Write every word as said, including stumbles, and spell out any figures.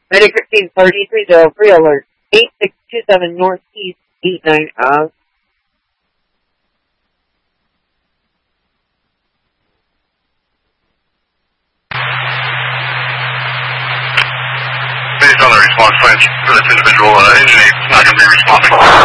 Medic fifteen thirty three zero three alert. eight six two seven Northeast eight nine Ave. Based on the response plans for this individual, uh, engine eight is not going to be responding.